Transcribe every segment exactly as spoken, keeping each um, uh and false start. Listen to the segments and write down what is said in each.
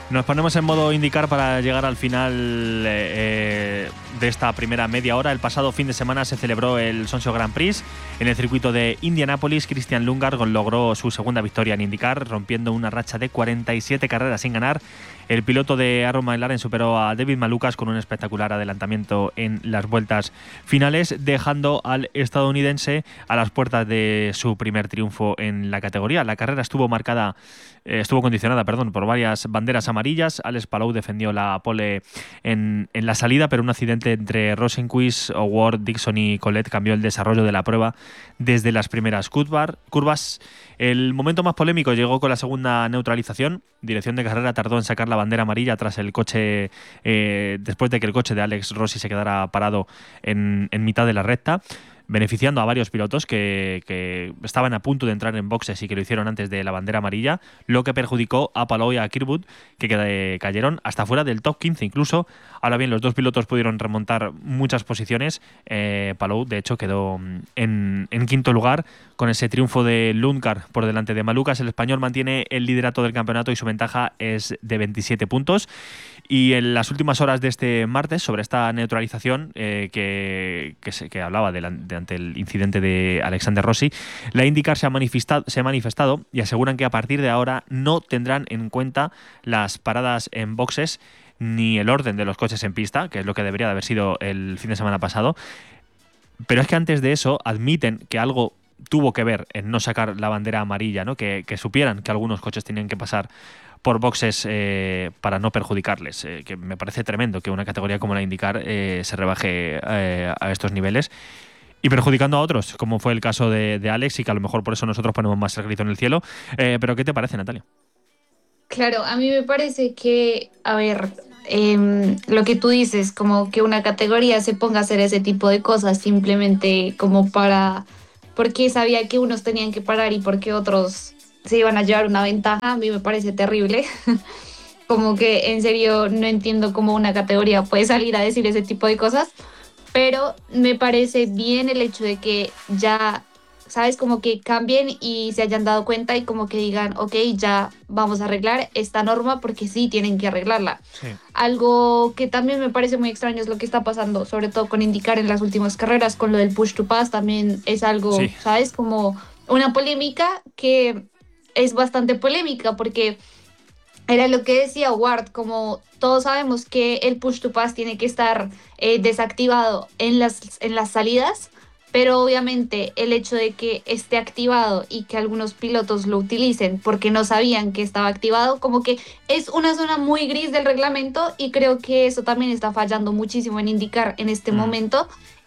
Nos ponemos en modo IndyCar para llegar al final eh, de esta primera media hora. El pasado fin de semana se celebró el Sonso Grand Prix. En el circuito de Indianápolis, Christian Lundgaard logró su segunda victoria en IndyCar, rompiendo una racha de cuarenta y siete carreras sin ganar. El piloto de Arrow McLaren superó a David Malukas con un espectacular adelantamiento en las vueltas finales, dejando al estadounidense a las puertas de su primer triunfo en la categoría. La carrera estuvo marcada, eh, estuvo condicionada, perdón, por varias banderas amarillas. Alex Palou defendió la pole en, en la salida, pero un accidente entre Rosenqvist, O'Ward, Dixon y Colette cambió el desarrollo de la prueba desde las primeras curvas. El momento más polémico llegó con la segunda neutralización. Dirección de carrera tardó en sacar la bandera amarilla tras el coche, eh, después de que el coche de Alex Rossi se quedara parado en, en mitad de la recta, beneficiando a varios pilotos que, que estaban a punto de entrar en boxes y que lo hicieron antes de la bandera amarilla, lo que perjudicó a Palou y a Kirkwood, que qued- cayeron hasta fuera del top quince incluso. Ahora bien, los dos pilotos pudieron remontar muchas posiciones. Eh, Palou, de hecho, quedó en, en quinto lugar con ese triunfo de Lundgaard por delante de Malukas. El español mantiene el liderato del campeonato y su ventaja es de veintisiete puntos. Y en las últimas horas de este martes, sobre esta neutralización eh, que, que, se, que hablaba de, la, de ante el incidente de Alexander Rossi, la IndyCar se ha, manifestado, se ha manifestado y aseguran que a partir de ahora no tendrán en cuenta las paradas en boxes ni el orden de los coches en pista, que es lo que debería de haber sido el fin de semana pasado. Pero es que antes de eso admiten que algo tuvo que ver en no sacar la bandera amarilla, ¿no? Que, que supieran que algunos coches tenían que pasar por boxes eh, para no perjudicarles, eh, que me parece tremendo que una categoría como la IndyCar eh, se rebaje eh, a estos niveles y perjudicando a otros, como fue el caso de, de Alex, y que a lo mejor por eso nosotros ponemos más el grito en el cielo. Eh, pero ¿qué te parece, Natalia? Claro, a mí me parece que, a ver, em, lo que tú dices, como que una categoría se ponga a hacer ese tipo de cosas simplemente como para, porque sabía que unos tenían que parar y porque otros se iban a llevar una ventaja, a mí me parece terrible. Como que en serio no entiendo cómo una categoría puede salir a decir ese tipo de cosas, pero me parece bien el hecho de que ya, ¿sabes? Como que cambien y se hayan dado cuenta y como que digan, ok, ya vamos a arreglar esta norma porque sí tienen que arreglarla. Sí. Algo que también me parece muy extraño es lo que está pasando, sobre todo con IndyCar en las últimas carreras, con lo del push to pass, también es algo, Sí. ¿sabes? Como una polémica que es bastante polémica porque era lo que decía Ward, como todos sabemos que el push to pass tiene que estar eh, desactivado en las, en las salidas, pero obviamente el hecho de que esté activado y que algunos pilotos lo utilicen porque no sabían que estaba activado, como que es una zona muy gris del reglamento y creo que eso también está fallando muchísimo en IndyCar en este Mm. momento.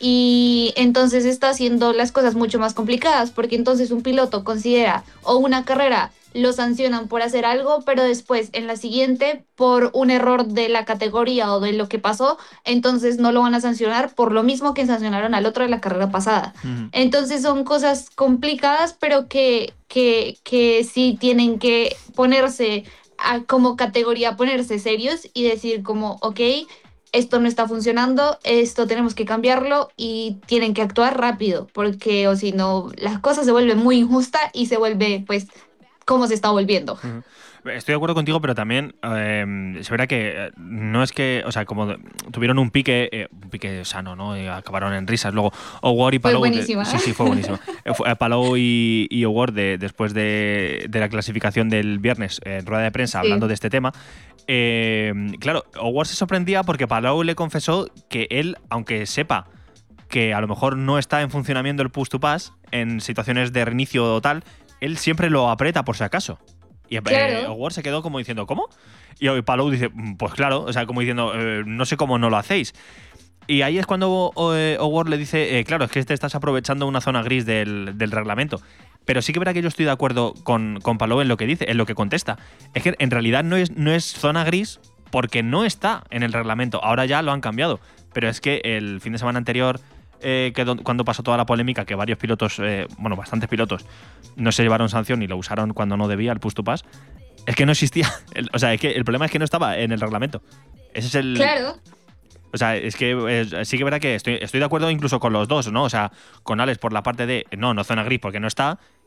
Y entonces está haciendo las cosas mucho más complicadas porque entonces un piloto considera o una carrera lo sancionan por hacer algo, pero después en la siguiente por un error de la categoría o de lo que pasó, entonces no lo van a sancionar por lo mismo que sancionaron al otro de la carrera pasada. Mm. Entonces son cosas complicadas, pero que, que, que sí tienen que ponerse a, como categoría, ponerse serios y decir como, ok, esto no está funcionando, esto tenemos que cambiarlo y tienen que actuar rápido, porque o si no, las cosas se vuelven muy injustas y se vuelve pues cómo se está volviendo. Ujú. Estoy de acuerdo contigo, pero también eh, se verá que eh, no es que, o sea, como de- tuvieron un pique, eh, un pique sano, ¿no? Y acabaron en risas. Luego, O'Ward y Fue Palou, de- buenísima. sí, sí, fue buenísimo. Eh, fue- eh, Palou y, y O'Ward, de- después de, de la clasificación del viernes, eh, en rueda de prensa, hablando Sí. de este tema, eh, claro, O'Ward se sorprendía porque Palou le confesó que él, aunque sepa que a lo mejor no está en funcionamiento el push to pass en situaciones de reinicio o tal, él siempre lo aprieta por si acaso. Y eh, Claro, Howard se quedó como diciendo, ¿cómo? Y Palou dice, pues claro, o sea, como diciendo, eh, no sé cómo no lo hacéis. Y ahí es cuando eh, Howard le dice, eh, claro, es que te estás aprovechando una zona gris del, del reglamento. Pero sí que verá que yo estoy de acuerdo con, con Palou en lo que dice, en lo que contesta. Es que en realidad no es, no es zona gris porque no está en el reglamento. Ahora ya lo han cambiado. Pero es que el fin de semana anterior, eh, que do- cuando pasó toda la polémica, que varios pilotos, eh, bueno, bastantes pilotos, no se llevaron sanción y lo usaron cuando no debía, el push to pass, es que no existía. El- o sea, es que el problema es que no estaba en el reglamento. Ese es el. claro. O sea, es que eh, sí que verá que estoy, estoy de acuerdo incluso con los dos, ¿no? O sea, con Alex por la parte de no, no zona gris porque no está,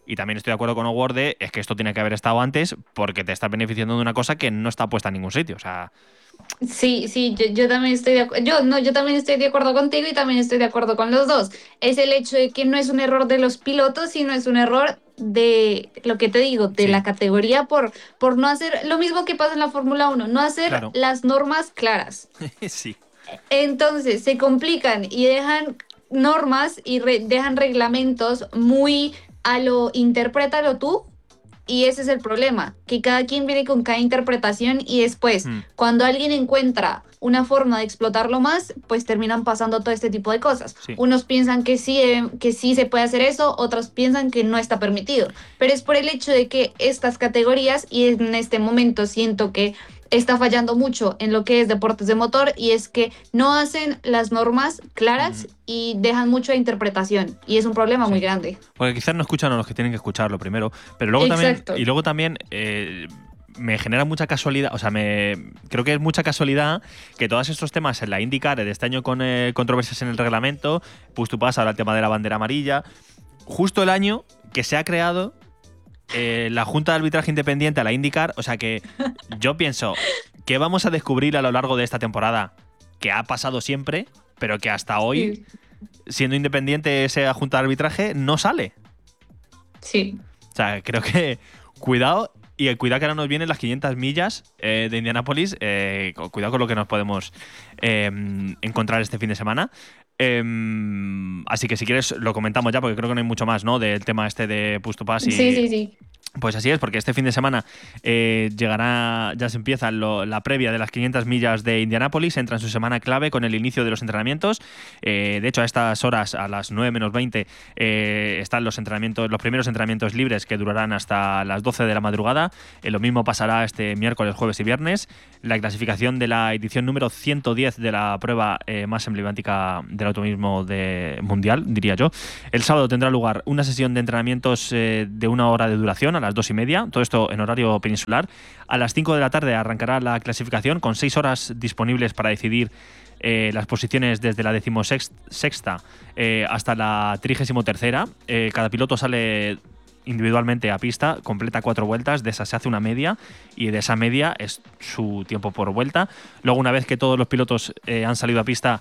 Y también estoy de acuerdo con O'Ward de es que esto tiene que haber estado antes porque te estás beneficiando de una cosa que no está puesta en ningún sitio. O sea, Sí, sí, yo, yo también estoy de acuerdo. Yo, no, yo también estoy de acuerdo contigo y también estoy de acuerdo con los dos. Es el hecho de que no es un error de los pilotos, sino es un error de lo que te digo, de sí, la categoría por, por no hacer lo mismo que pasa en la Fórmula Uno, no hacer claro. las normas claras. Sí. Entonces se complican y dejan normas y re- dejan reglamentos muy a lo interprétalo tú. Y ese es el problema, que cada quien viene con cada interpretación y después, Mm, cuando alguien encuentra una forma de explotarlo más, pues terminan pasando todo este tipo de cosas. sí. Unos piensan que sí, eh, que sí se puede hacer eso, otros piensan que no está permitido. Pero es por el hecho de que estas categorías, y en este momento siento que está fallando mucho en lo que es deportes de motor, y es que no hacen las normas Mm, claras y dejan mucho de interpretación. Y es un problema muy sí. grande. Porque quizás no escuchan a los que tienen que escucharlo primero. Pero luego también, Exacto. y luego también eh, me genera mucha casualidad, o sea, me creo que es mucha casualidad que todos estos temas en la IndyCar de este año con eh, controversias en el reglamento, pues tú pasas ahora el tema de la bandera amarilla, justo el año que se ha creado eh, la Junta de Arbitraje Independiente a la IndyCar, o sea que yo pienso que vamos a descubrir a lo largo de esta temporada que ha pasado siempre, pero que hasta hoy, Sí. siendo independiente esa Junta de Arbitraje, no sale. Sí. O sea, creo que cuidado y el cuidado que ahora nos vienen las quinientas millas eh, de Indianápolis. Eh, cuidado con lo que nos podemos eh, encontrar este fin de semana. Eh, así que si quieres lo comentamos ya porque creo que no hay mucho más, ¿no? Del tema este de Push to Pass Sí, y sí, sí. pues así es, porque este fin de semana eh, llegará, ya se empieza lo- la previa de las quinientas millas de Indianápolis, entra en su semana clave con el inicio de los entrenamientos. Eh, de hecho, a estas horas, a las nueve menos veinte, eh, están los entrenamientos, los primeros entrenamientos libres que durarán hasta las doce de la madrugada. Eh, lo mismo pasará este miércoles, jueves y viernes. La clasificación de la edición número ciento diez de la prueba eh, más emblemática del automovilismo de, mundial, diría yo. El sábado tendrá lugar una sesión de entrenamientos eh, de una hora de duración, a las dos y media, todo esto en horario peninsular. A las cinco de la tarde arrancará la clasificación con seis horas disponibles para decidir eh, las posiciones desde la decimosexta eh, hasta la trigésimo tercera. Eh, cada piloto sale individualmente a pista, completa cuatro vueltas, de esa se hace una media y de esa media es su tiempo por vuelta. Luego, una vez que todos los pilotos eh, han salido a pista,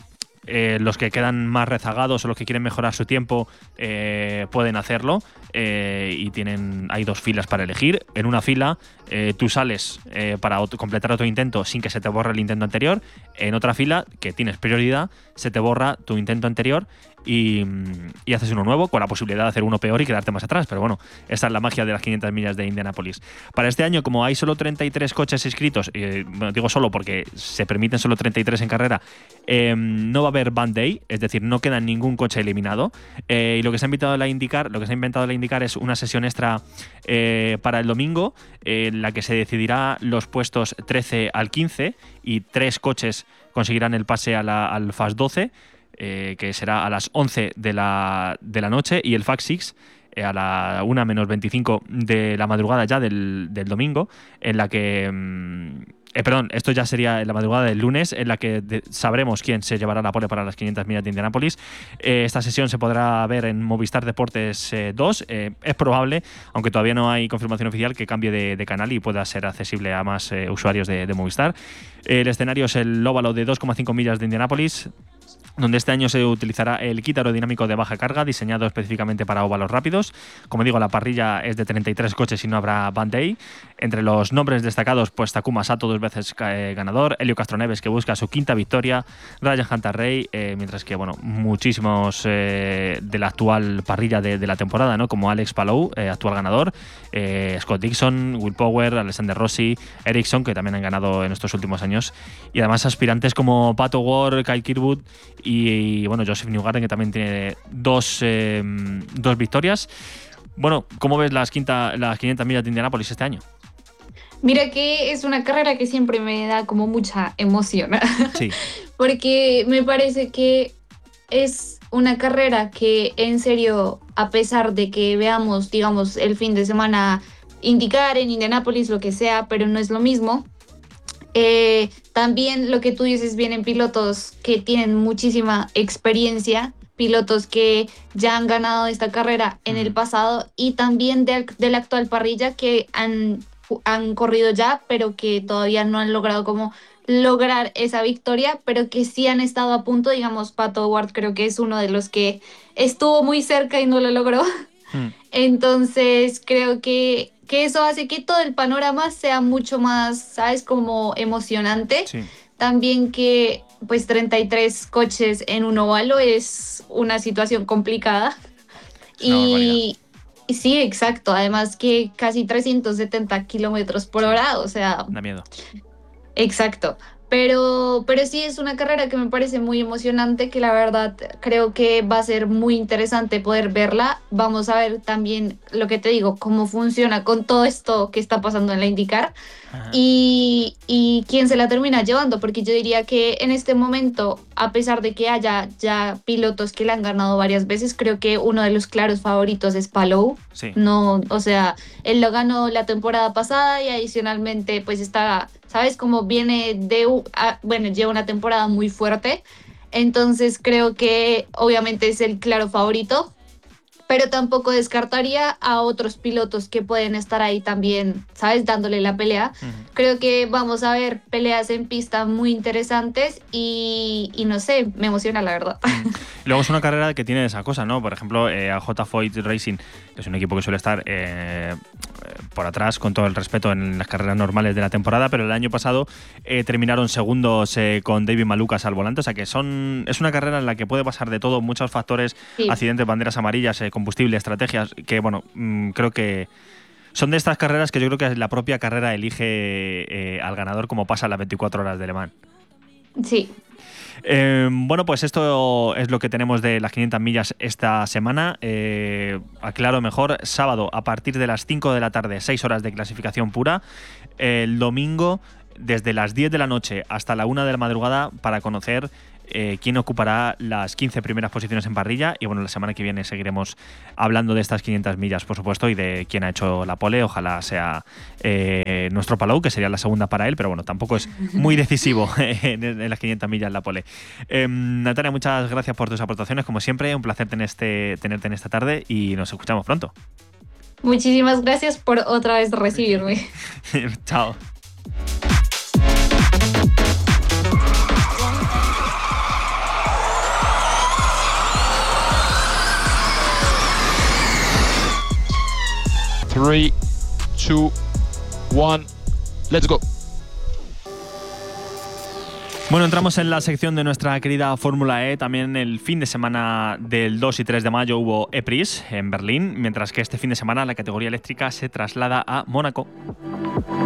Eh, los que quedan más rezagados o los que quieren mejorar su tiempo eh, pueden hacerlo eh, y tienen hay dos filas para elegir. En una fila eh, tú sales eh, para otro, completar otro intento sin que se te borre el intento anterior. En otra fila, que tienes prioridad, se te borra tu intento anterior y, y haces uno nuevo con la posibilidad de hacer uno peor y quedarte más atrás. Pero bueno, esa es la magia de las quinientas millas de Indianápolis. Para este año, como hay solo treinta y tres coches inscritos, eh, bueno, digo solo porque se permiten solo treinta y tres en carrera, eh, no va a haber Band Day, es decir, no queda ningún coche eliminado. Eh, y lo que se ha invitado a la IndyCar, lo que se ha inventado la IndyCar es una sesión extra eh, para el domingo, eh, en la que se decidirá los puestos trece al quince y tres coches conseguirán el pase a la, al Fast doce. Eh, que será a las once de la, de la noche, y el Fast seis eh, a la una menos veinticinco de la madrugada ya del, del domingo, en la que... Mmm, eh, perdón, esto ya sería en la madrugada del lunes, en la que de, sabremos quién se llevará la pole para las quinientas millas de Indianápolis. Eh, esta sesión se podrá ver en Movistar Deportes eh, dos. Eh, es probable, aunque todavía no hay confirmación oficial, que cambie de, de canal y pueda ser accesible a más eh, usuarios de, de Movistar. Eh, el escenario es el óvalo de dos coma cinco millas de Indianápolis, donde este año se utilizará el kit aerodinámico de baja carga, diseñado específicamente para óvalos rápidos. Como digo, la parrilla es de treinta y tres coches y no habrá Band Day. Entre los nombres destacados, pues Takuma Sato, dos veces eh, ganador, Helio Castroneves, que busca su quinta victoria, Ryan Hunter-Reay, eh, mientras que, bueno, muchísimos eh, de la actual parrilla de, de la temporada, ¿no? Como Alex Palou, eh, actual ganador, eh, Scott Dixon, Will Power, Alexander Rossi, Ericsson, que también han ganado en estos últimos años, y además aspirantes como Pato Ward, Kyle Kirkwood y, y bueno, Joseph Newgarden, que también tiene dos, eh, dos victorias. Bueno, ¿cómo ves las, quinta, las quinientas millas de Indianápolis este año? Mira que es una carrera que siempre me da como mucha emoción, Sí. porque me parece que es una carrera que en serio, a pesar de que veamos, digamos, el fin de semana IndyCar en Indianápolis, lo que sea, pero no es lo mismo. Eh, también lo que tú dices, vienen pilotos que tienen muchísima experiencia pilotos que ya han ganado esta carrera en el pasado y también de, de la actual parrilla que han, han corrido ya, pero que todavía no han logrado como lograr esa victoria, pero que sí han estado a punto. Digamos, Pato O'Ward creo que es uno de los que estuvo muy cerca y no lo logró. Mm. Entonces creo que, que eso hace que todo el panorama sea mucho más, ¿sabes? Como emocionante. Sí. También que pues treinta y tres coches en un óvalo es una situación complicada. Es una y, y sí, exacto. Además que casi trescientos setenta kilómetros por hora, o sea... Da miedo. Exacto. Pero, pero sí es una carrera que me parece muy emocionante, que la verdad creo que va a ser muy interesante poder verla. Vamos a ver también lo que te digo, cómo funciona con todo esto que está pasando en la IndyCar y, y quién se la termina llevando, porque yo diría que en este momento, a pesar de que haya ya pilotos que la han ganado varias veces, creo que uno de los claros favoritos es Palou. Sí. No, o sea, él lo ganó la temporada pasada y adicionalmente pues está... ¿Sabes? Como viene de, bueno, lleva una temporada muy fuerte, entonces creo que obviamente es el claro favorito, pero tampoco descartaría a otros pilotos que pueden estar ahí también, ¿sabes? Dándole la pelea. Uh-huh. Creo que vamos a ver peleas en pista muy interesantes y, y no sé, me emociona la verdad. Uh-huh. Luego es una carrera que tiene esa cosa, ¿no? Por ejemplo, eh, a J. Foyt Racing, que es un equipo que suele estar eh, por atrás, con todo el respeto, en las carreras normales de la temporada, pero el año pasado eh, terminaron segundos eh, con David Malukas al volante, o sea que son es una carrera en la que puede pasar de todo, muchos factores, sí. Accidentes, banderas amarillas, eh, combustible, estrategias, que bueno, mmm, creo que son de estas carreras que yo creo que la propia carrera elige eh, al ganador, como pasa en las veinticuatro horas de Le Mans. Sí. Eh, bueno, pues esto es lo que tenemos de las quinientas millas esta semana. Eh, aclaro mejor, sábado a partir de las cinco de la tarde, seis horas de clasificación pura. El domingo desde las diez de la noche hasta la una de la madrugada para conocer eh, quién ocupará las quince primeras posiciones en parrilla. Y bueno, la semana que viene seguiremos hablando de estas quinientas millas, por supuesto, y de quién ha hecho la pole. Ojalá sea eh, nuestro Palou, que sería la segunda para él, pero bueno, tampoco es muy decisivo en, en las quinientas millas la pole. Eh, Natalia, muchas gracias por tus aportaciones, como siempre, un placer tenerte, tenerte en esta tarde y nos escuchamos pronto. Muchísimas gracias por otra vez recibirme. Chao. Three, two, one, let's go. Bueno, entramos en la sección de nuestra querida Fórmula E. También el fin de semana del dos y tres de mayo hubo E-Prix en Berlín, mientras que este fin de semana la categoría eléctrica se traslada a Mónaco.